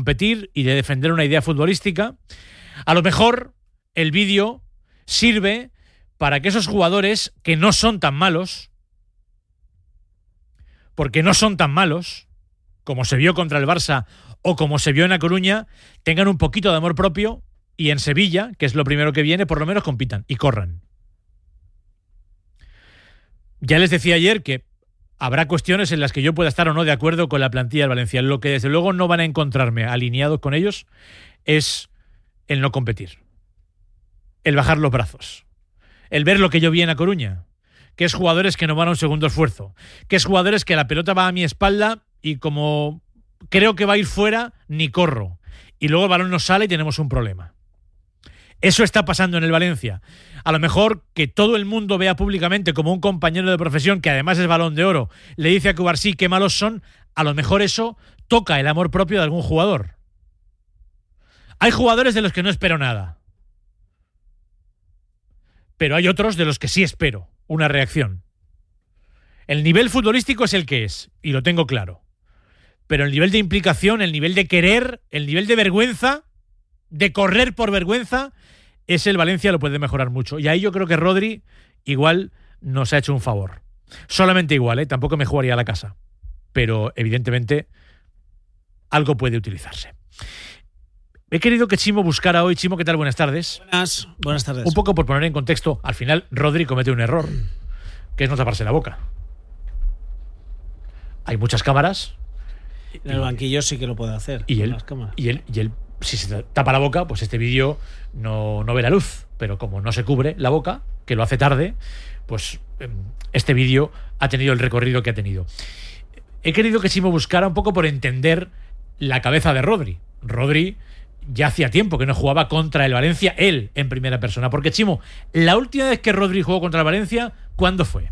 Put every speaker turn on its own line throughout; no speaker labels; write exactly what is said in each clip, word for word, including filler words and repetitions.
competir y de defender una idea futbolística. A lo mejor el vídeo sirve para que esos jugadores que no son tan malos, porque no son tan malos, como se vio contra el Barça o como se vio en A Coruña, tengan un poquito de amor propio y en Sevilla, que es lo primero que viene, por lo menos compitan y corran. Ya les decía ayer que habrá cuestiones en las que yo pueda estar o no de acuerdo con la plantilla del Valencia. Lo que desde luego no van a encontrarme alineado con ellos es el no competir, el bajar los brazos, el ver lo que yo vi en A Coruña, que es jugadores que no van a un segundo esfuerzo, que es jugadores que la pelota va a mi espalda y como creo que va a ir fuera, ni corro. Y luego el balón no sale y tenemos un problema. Eso está pasando en el Valencia. A lo mejor que todo el mundo vea públicamente como un compañero de profesión, que además es Balón de Oro, le dice a Cubarsí qué malos son, a lo mejor eso toca el amor propio de algún jugador. Hay jugadores de los que no espero nada, pero hay otros de los que sí espero una reacción. El nivel futbolístico es el que es, y lo tengo claro. Pero el nivel de implicación, el nivel de querer, el nivel de vergüenza, de correr por vergüenza, ese el Valencia lo puede mejorar mucho. Y ahí yo creo que Rodri igual nos ha hecho un favor. Solamente igual, ¿eh? Tampoco me jugaría a la casa. Pero evidentemente algo puede utilizarse. He querido que Chimo buscara hoy. Chimo, ¿qué tal? Buenas tardes.
Buenas, buenas tardes.
Un poco por poner en contexto, al final Rodri comete un error, que es no taparse la boca. Hay muchas cámaras.
En el banquillo sí que lo puede hacer.
Y él,
las cámaras.
y él, y él, si se tapa la boca, pues este vídeo no, no ve la luz. Pero como no se cubre la boca, que lo hace tarde, pues este vídeo ha tenido el recorrido que ha tenido. He querido que Chimo buscara un poco por entender la cabeza de Rodri. Rodri ya hacía tiempo que no jugaba contra el Valencia, él en primera persona. Porque, Chimo, la última vez que Rodri jugó contra el Valencia, ¿cuándo fue?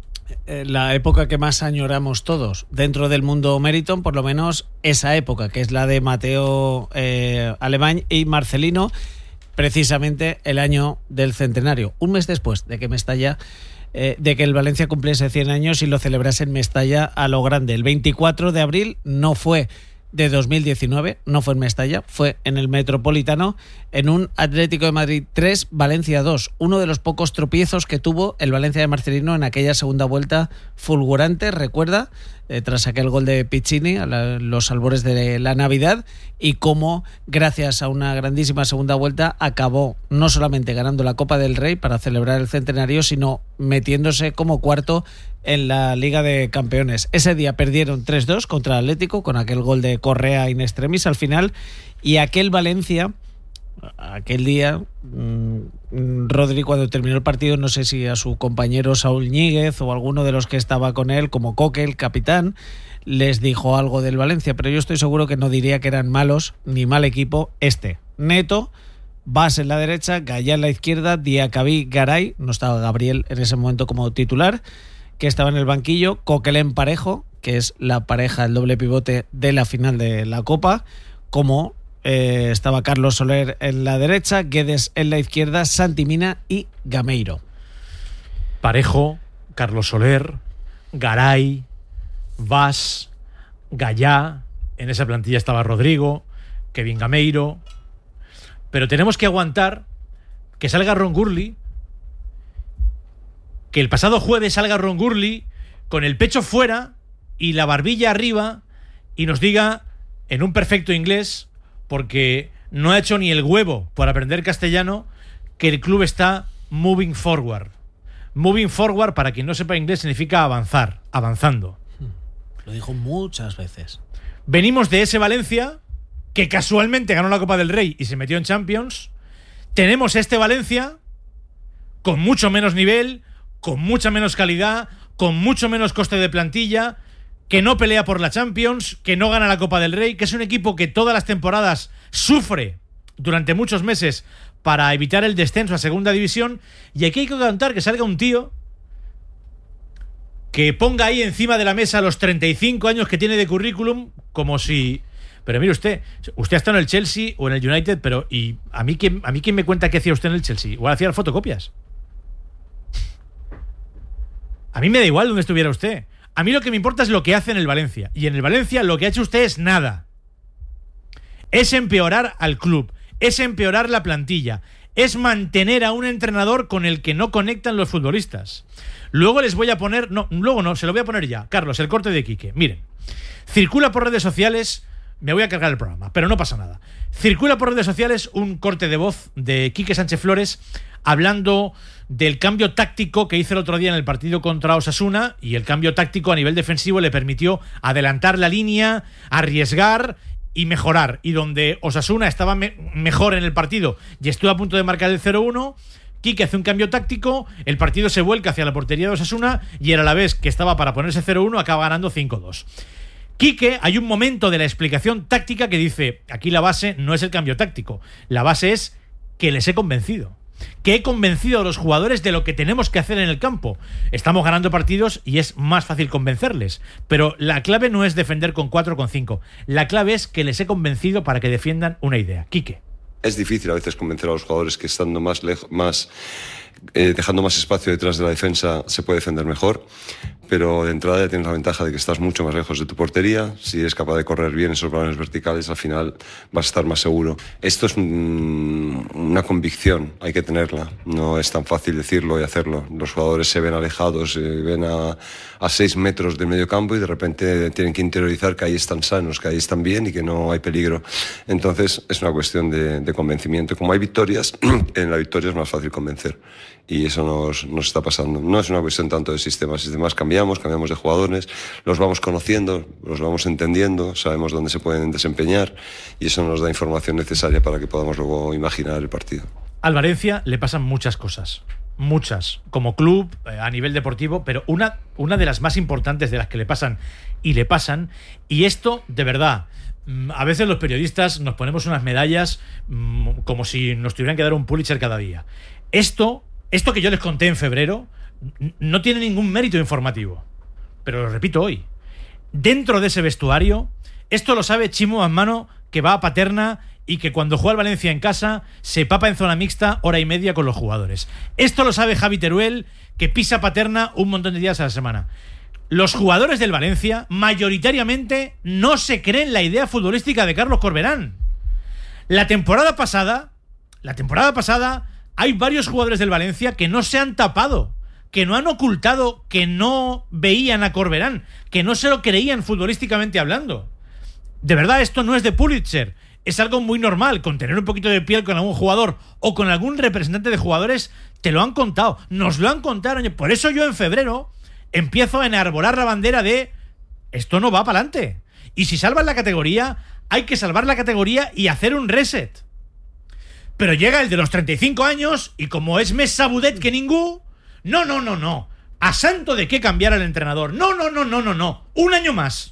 La época que más añoramos todos dentro del mundo Meriton, por lo menos esa época, que es la de Mateo eh, Alemany y Marcelino, precisamente el año del centenario, un mes después de que Mestalla eh, de que el Valencia cumpliese cien años y lo celebrase en Mestalla a lo grande. El veinticuatro de abril no fue de dos mil diecinueve, no fue en Mestalla, fue en el Metropolitano, en un Atlético de Madrid tres, Valencia dos, uno de los pocos tropiezos que tuvo el Valencia de Marcelino en aquella segunda vuelta fulgurante, recuerda, eh, tras aquel gol de Piccini a la, los albores de la Navidad, y cómo gracias a una grandísima segunda vuelta acabó no solamente ganando la Copa del Rey para celebrar el centenario, sino metiéndose como cuarto en la Liga de Campeones. Ese día perdieron tres dos contra el Atlético con aquel gol de Correa in extremis al final, y aquel Valencia, aquel día, mmm, Rodri cuando terminó el partido, no sé si a su compañero Saúl Ñíguez o alguno de los que estaba con él, como Coque, el capitán, les dijo algo del Valencia, pero yo estoy seguro que no diría que eran malos ni mal equipo este. Neto, Bas en la derecha, Gallá en la izquierda, Diacabí, Garay, no estaba Gabriel en ese momento como titular, que estaba en el banquillo, Coquelin Parejo, que es la pareja, el doble pivote de la final de la Copa, como eh, estaba Carlos Soler en la derecha, Guedes en la izquierda, Santi Mina y Gameiro.
Parejo, Carlos Soler, Garay, Bas, Gallá, en esa plantilla estaba Rodrigo, Kevin Gameiro, pero tenemos que aguantar que salga Ron Gurley, que el pasado jueves salga Ron Gurley con el pecho fuera y la barbilla arriba y nos diga en un perfecto inglés, porque no ha hecho ni el huevo por aprender castellano, que el club está moving forward. Moving forward, para quien no sepa inglés, significa avanzar, avanzando.
Lo dijo muchas veces.
Venimos de ese Valencia que casualmente ganó la Copa del Rey y se metió en Champions. Tenemos este Valencia con mucho menos nivel, con mucha menos calidad, con mucho menos coste de plantilla, que no pelea por la Champions, que no gana la Copa del Rey, que es un equipo que todas las temporadas sufre durante muchos meses para evitar el descenso a segunda división. Y aquí hay que contar que salga un tío que ponga ahí encima de la mesa los treinta y cinco años que tiene de currículum, como si... Pero mire usted, usted ha estado en el Chelsea o en el United, pero ¿y a mí quién, a mí quién me cuenta qué hacía usted en el Chelsea? Igual hacía las fotocopias. A mí me da igual dónde estuviera usted. A mí lo que me importa es lo que hace en el Valencia. Y en el Valencia lo que ha hecho usted es nada. es empeorar al club, es empeorar la plantilla, es mantener a un entrenador con el que no conectan los futbolistas. Luego les voy a poner, no, luego no, se lo voy a poner ya. Carlos, el corte de Quique. Miren, circula por redes sociales, me voy a cargar el programa, pero no pasa nada. Circula por redes sociales un corte de voz de Quique Sánchez Flores hablando del cambio táctico que hizo el otro día en el partido contra Osasuna, y el cambio táctico a nivel defensivo le permitió adelantar la línea, arriesgar y mejorar. Y donde Osasuna estaba me- mejor en el partido y estuvo a punto de marcar el cero uno, Quique hace un cambio táctico, el partido se vuelca hacia la portería de Osasuna y el Alavés, que estaba para ponerse cero uno, acaba ganando cinco dos. Quique, hay un momento de la explicación táctica que dice, aquí la base no es el cambio táctico, la base es que les he convencido, que he convencido a los jugadores de lo que tenemos que hacer en el campo. Estamos ganando partidos y es más fácil convencerles, pero la clave no es defender con cuatro o con cinco, la clave es que les he convencido para que defiendan una idea. Quique.
Es difícil a veces convencer a los jugadores que estando más lejos, más eh, dejando más espacio detrás de la defensa se puede defender mejor, pero de entrada ya tienes la ventaja de que estás mucho más lejos de tu portería. Si eres capaz de correr bien esos balones verticales, al final vas a estar más seguro. Esto es un, una convicción, hay que tenerla. No es tan fácil decirlo y hacerlo. Los jugadores se ven alejados, se ven a, a seis metros del medio campo y de repente tienen que interiorizar que ahí están sanos, que ahí están bien y que no hay peligro. Entonces es una cuestión de, de convencimiento. Como hay victorias, en la victoria es más fácil convencer. Y eso nos, nos está pasando. No es una cuestión tanto de sistemas. Sistemas cambiamos, cambiamos de jugadores, los vamos conociendo, los vamos entendiendo, sabemos dónde se pueden desempeñar y eso nos da información necesaria para que podamos luego imaginar el partido.
Al Valencia le pasan muchas cosas. Muchas. Como club, eh, a nivel deportivo, pero una, una de las más importantes de las que le pasan y le pasan, y esto, de verdad, a veces los periodistas nos ponemos unas medallas mmm, como si nos tuvieran que dar un Pulitzer cada día. Esto... Esto que yo les conté en febrero no tiene ningún mérito informativo, pero lo repito hoy. Dentro de ese vestuario, esto lo sabe Chimo Manmano, que va a Paterna y que cuando juega al Valencia en casa se papa en zona mixta hora y media con los jugadores. Esto lo sabe Javi Teruel, que pisa Paterna un montón de días a la semana. Los jugadores del Valencia mayoritariamente no se creen la idea futbolística de Carlos Corberán. La temporada pasada, la temporada pasada... hay varios jugadores del Valencia que no se han tapado, que no han ocultado, que no veían a Corberán, que no se lo creían futbolísticamente hablando. De verdad, esto no es de Pulitzer. Es algo muy normal. Con tener un poquito de piel con algún jugador o con algún representante de jugadores, te lo han contado. Nos lo han contado. Por eso yo en febrero empiezo a enarbolar la bandera de esto no va para adelante. Y si salvan la categoría, hay que salvar la categoría y hacer un reset. Pero llega el de los treinta y cinco años y como es més sabudet que ningú, no, no, no, no. ¿A santo de qué cambiar al entrenador? No, no, no, no, no, no. Un año más.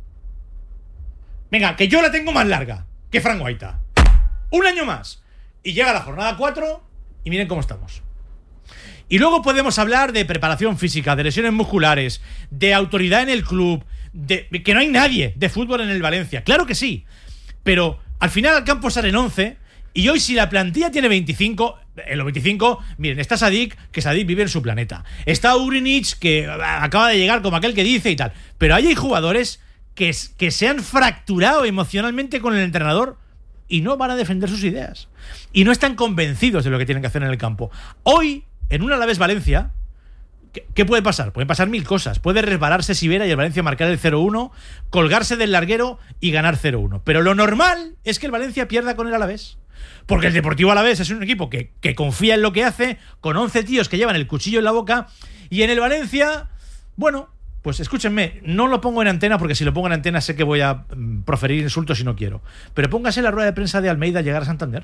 Venga, que yo la tengo más larga que Fran Guaita. Un año más. Y llega la jornada cuatro y miren cómo estamos. Y luego podemos hablar de preparación física, de lesiones musculares, de autoridad en el club, de que no hay nadie de fútbol en el Valencia. Claro que sí. Pero al final al campo salen once. Y hoy si la plantilla tiene veinticinco, en los veinticinco, miren, está Sadik, que Sadik vive en su planeta. Está Urinich, que acaba de llegar como aquel que dice y tal. Pero ahí hay jugadores que, que se han fracturado emocionalmente con el entrenador y no van a defender sus ideas. Y no están convencidos de lo que tienen que hacer en el campo. Hoy, en un Alavés Valencia, ¿qué, ¿qué puede pasar? Pueden pasar mil cosas. Puede resbalarse Sivera y el Valencia marcar el cero uno, colgarse del larguero y ganar cero uno. Pero lo normal es que el Valencia pierda con el Alavés. Porque el Deportivo Alavés es un equipo que, que confía en lo que hace, con once tíos que llevan el cuchillo en la boca, y en el Valencia, bueno, pues escúchenme, no lo pongo en antena porque si lo pongo en antena sé que voy a mm, proferir insultos y no quiero, pero póngase la rueda de prensa de Almeida llegar a Santander.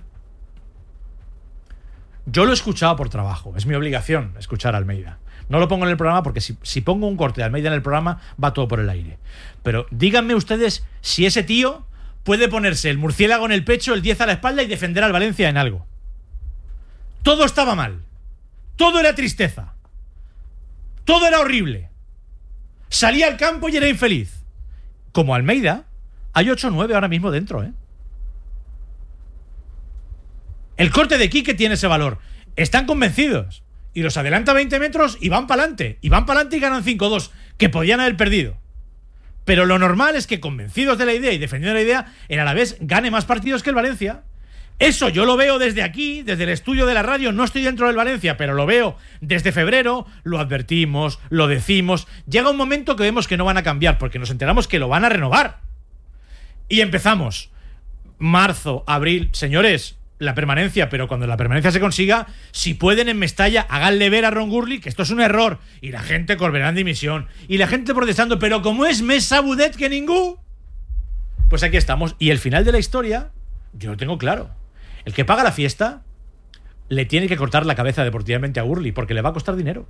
Yo lo he escuchado por trabajo, es mi obligación escuchar a Almeida. No lo pongo en el programa porque si, si pongo un corte de Almeida en el programa va todo por el aire. Pero díganme ustedes si ese tío puede ponerse el murciélago en el pecho, el diez a la espalda y defender al Valencia en algo. Todo estaba mal. Todo era tristeza. Todo era horrible. Salía al campo y era infeliz. Como Almeida, hay ocho o nueve ahora mismo dentro, ¿eh? El corte de Quique tiene ese valor. Están convencidos. Y los adelanta veinte metros y van para adelante. Y van para adelante y ganan cinco dos. Que podían haber perdido. Pero lo normal es que, convencidos de la idea y defendiendo la idea, el Alavés gane más partidos que el Valencia. Eso yo lo veo desde aquí, desde el estudio de la radio. No estoy dentro del Valencia, pero lo veo desde febrero. Lo advertimos, lo decimos. Llega un momento que vemos que no van a cambiar, porque nos enteramos que lo van a renovar. Y empezamos. Marzo, abril. Señores, la permanencia, pero cuando la permanencia se consiga, si pueden en Mestalla, háganle ver a Ron Gurley que esto es un error. Y la gente Corberán en dimisión. Y la gente protestando, pero como es més sabudet que ningú, pues aquí estamos. Y el final de la historia, yo lo tengo claro. El que paga la fiesta le tiene que cortar la cabeza deportivamente a Gurley, porque le va a costar dinero.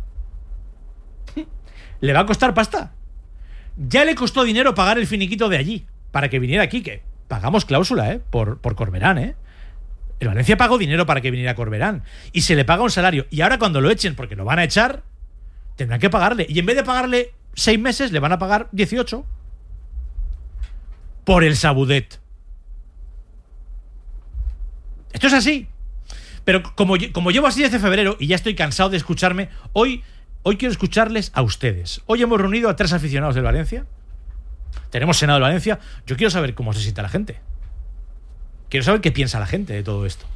Le va a costar pasta. Ya le costó dinero pagar el finiquito de allí para que viniera aquí, que pagamos cláusula, ¿eh? Por, por Corberán, ¿eh? El Valencia pagó dinero para que viniera Corberán y se le paga un salario. Y ahora cuando lo echen, porque lo van a echar, tendrán que pagarle. Y en vez de pagarle seis meses, le van a pagar dieciocho. Por el sabudet. Esto es así. Pero como, como llevo así desde febrero y ya estoy cansado de escucharme, hoy, hoy quiero escucharles a ustedes. Hoy hemos reunido a tres aficionados del Valencia. Tenemos Senado del Valencia. Yo quiero saber cómo se siente la gente. Quiero saber qué piensa la gente de todo esto.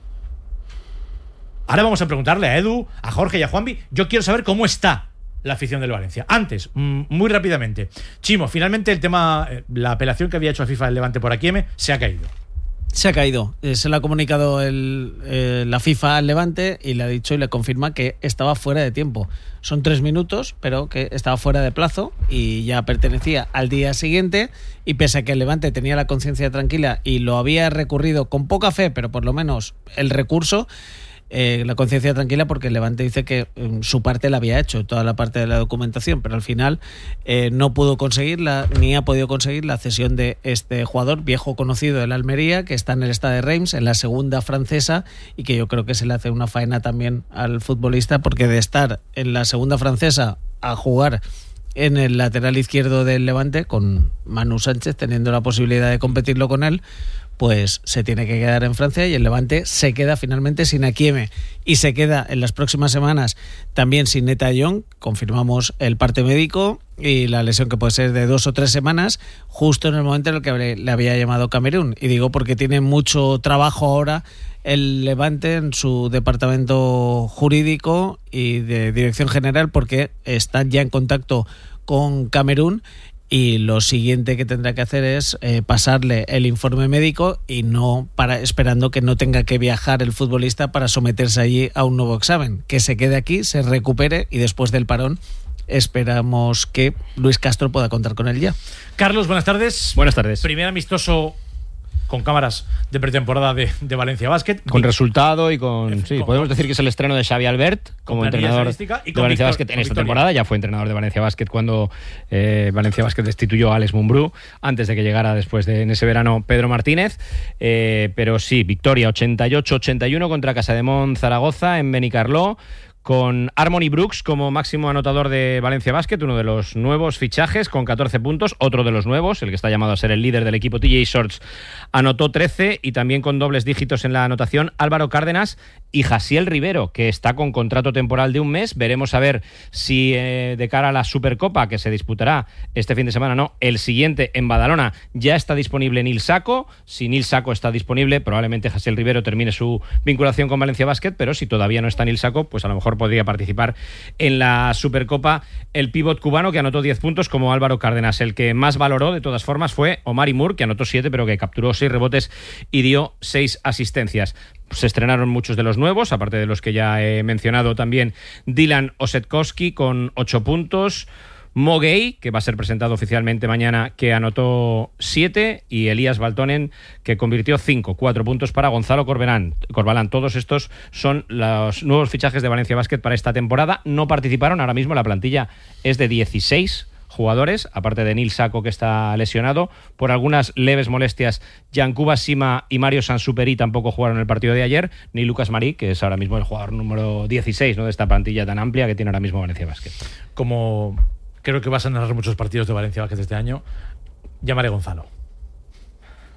Ahora vamos a preguntarle a Edu, a Jorge y a Juanvi. Yo quiero saber cómo está la afición del Valencia. Antes, muy rápidamente, Chimo, finalmente el tema, la apelación que había hecho a FIFA del Levante por Aquieme se ha caído.
Se ha caído. Se le ha comunicado el, eh, la FIFA al Levante y le ha dicho y le confirma que estaba fuera de tiempo. Son tres minutos, pero que estaba fuera de plazo y ya pertenecía al día siguiente. Y pese a que el Levante tenía la conciencia tranquila y lo había recurrido con poca fe, pero por lo menos el recurso, eh, la conciencia tranquila, porque el Levante dice que eh, su parte la había hecho, toda la parte de la documentación, pero al final eh, no pudo conseguirla, ni ha podido conseguir la cesión de este jugador, viejo conocido del Almería, que está en el Stade de Reims, en la segunda francesa, y que yo creo que se le hace una faena también al futbolista, porque de estar en la segunda francesa a jugar en el lateral izquierdo del Levante, con Manu Sánchez teniendo la posibilidad de competirlo con él, pues se tiene que quedar en Francia y el Levante se queda finalmente sin Aquieme y se queda en las próximas semanas también sin Neta Young. Confirmamos el parte médico y la lesión que puede ser de dos o tres semanas, justo en el momento en el que le había llamado Camerún. Y digo porque tiene mucho trabajo ahora el Levante en su departamento jurídico y de dirección general, porque están ya en contacto con Camerún. Y lo siguiente que tendrá que hacer es eh, pasarle el informe médico y no para esperando que no tenga que viajar el futbolista para someterse allí a un nuevo examen. Que se quede aquí, se recupere y después del parón esperamos que Luis Castro pueda contar con él ya.
Carlos, buenas tardes.
Buenas tardes.
Primer amistoso con cámaras de pretemporada de, de Valencia Basket.
Con Vic- resultado y con...
F-
sí,
con,
podemos decir que es el estreno de Xavi Albert como entrenador de Valencia Victor, Basket en esta temporada. Ya fue entrenador de Valencia Basket cuando eh, Valencia Basket destituyó a Alex Mumbrú, antes de que llegara después de en ese verano Pedro Martínez. Eh, pero sí, victoria ochenta y ocho ochenta y uno contra Casademont Zaragoza en Benicarló, con Harmony Brooks como máximo anotador de Valencia Basket, uno de los nuevos fichajes con catorce puntos, otro de los nuevos, el que está llamado a ser el líder del equipo, T J Shorts, anotó trece, y también con dobles dígitos en la anotación Álvaro Cárdenas y Jasiel Rivero, que está con contrato temporal de un mes. Veremos a ver si eh, de cara a la Supercopa, que se disputará este fin de semana, no, el siguiente en Badalona, ya está disponible Nil Saco. Si Nil Saco está disponible, probablemente Jasiel Rivero termine su vinculación con Valencia Basket, pero si todavía no está Nil Saco, pues a lo mejor podría participar en la Supercopa el pívot cubano, que anotó diez puntos, como Álvaro Cárdenas. El que más valoró, de todas formas, fue Omari Moore, que anotó siete, pero que capturó seis rebotes y dio seis asistencias. Se estrenaron muchos de los nuevos, aparte de los que ya he mencionado, también Dylan Osetkowski con ocho puntos, Mo Gay, que va a ser presentado oficialmente mañana, que anotó siete, y Elías Baltonen, que convirtió cinco, cuatro puntos para Gonzalo Corberán, Corbalán. Todos estos son los nuevos fichajes de Valencia Basket para esta temporada. No participaron, ahora mismo la plantilla es de dieciséis jugadores, aparte de Nil Saco, que está lesionado por algunas leves molestias. Yankuba Sima y Mario Sansuperi tampoco jugaron el partido de ayer, ni Lucas Marí, que es ahora mismo el jugador número dieciséis, ¿no?, de esta plantilla tan amplia que tiene ahora mismo Valencia Basket.
Como creo que vas a narrar muchos partidos de Valencia Basket este año, llamaré Gonzalo.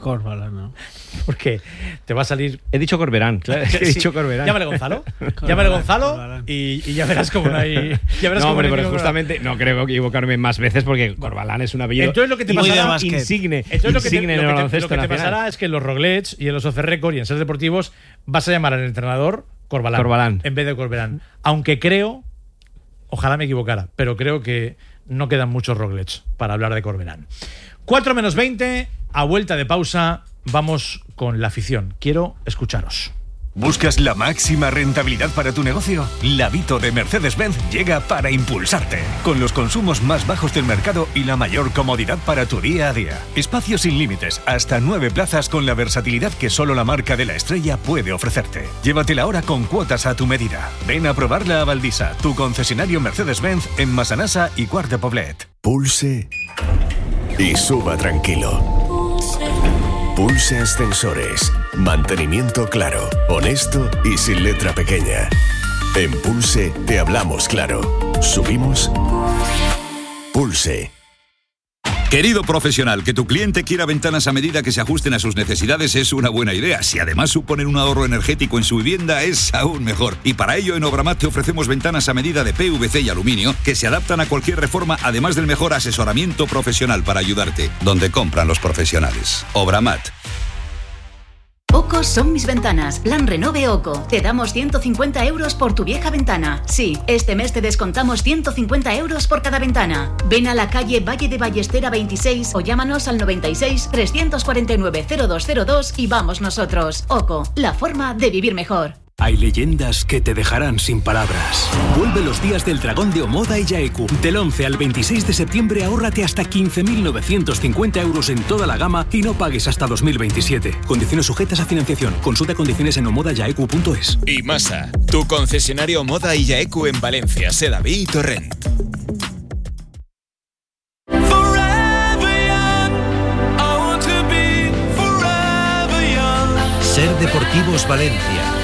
Corbalán, ¿no?
Porque te va a salir...
He dicho Corberán, claro, es que he
Sí.
dicho Corberán.
Llámale Gonzalo.
Corbalán,
Llámale Gonzalo
Corbalán.
y, y ya verás cómo no hay... Ya verás
No,
cómo
hombre,
no hay
pero
ninguna-
justamente no creo equivocarme más veces porque Corbalán es un apellido
Entonces lo que te
Muy de
pasará...
básquet.
insigne,
Entonces lo que te,
insigne en
lo
el
que te-
baloncesto
lo que te
nacional.
pasará es que en los Roglets y en los Off Record y en Ser Deportivos vas a llamar al entrenador Corbalán,
Corbalán.
en vez de Corberán. Aunque creo, ojalá me equivocara, pero creo que no quedan muchos Roglets para hablar de Corberán. cuatro menos veinte, a vuelta de pausa, vamos con la afición. Quiero escucharos.
¿Buscas la máxima rentabilidad para tu negocio? La Vito de Mercedes-Benz llega para impulsarte. Con los consumos más bajos del mercado y la mayor comodidad para tu día a día. Espacios sin límites, hasta nueve plazas con la versatilidad que solo la marca de la estrella puede ofrecerte. Llévatela ahora con cuotas a tu medida. Ven a probarla a Valdisa, tu concesionario Mercedes-Benz en Massanassa y Quart de Poblet.
Pulse y suba tranquilo. Pulse Ascensores. Mantenimiento claro, honesto y sin letra pequeña. En Pulse te hablamos claro. Subimos. Pulse.
Querido profesional, que tu cliente quiera ventanas a medida que se ajusten a sus necesidades es una buena idea. Si además suponen un ahorro energético en su vivienda, es aún mejor. Y para ello en Obramat te ofrecemos ventanas a medida de P V C y aluminio que se adaptan a cualquier reforma, además del mejor asesoramiento profesional para ayudarte. Donde compran los profesionales. Obramat.
OCO son mis ventanas. Plan Renove OCO. Te damos ciento cincuenta euros por tu vieja ventana. Sí, este mes te descontamos ciento cincuenta euros por cada ventana. Ven a la calle Valle de Ballestera veintiséis o llámanos al noventa y seis, trescientos cuarenta y nueve, cero dos cero dos y vamos nosotros. OCO, la forma de vivir mejor.
Hay leyendas que te dejarán sin palabras. Vuelve los días del dragón de Omoda y Yaeku. Del once al veintiséis de septiembre ahórrate hasta quince mil novecientos cincuenta euros en toda la gama y no pagues hasta dos mil veintisiete. Condiciones sujetas a financiación. Consulta condiciones en omoda yaeku punto es.
Y Masa, tu concesionario Omoda y Yaeku en Valencia, Sedaví y Torrent.
Ser Deportivos Valencia.